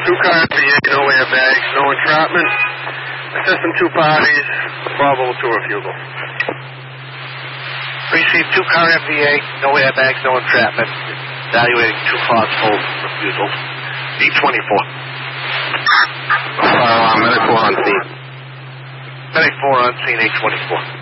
2-car FVA, no airbags, no entrapment. Assistant 2 parties, Bravo 2 refusal. Received 2-car FVA, no airbags, no entrapment. Evaluating 2 cars, full refusal. D24. Medic 4 on scene. Medic 4 on scene, 824.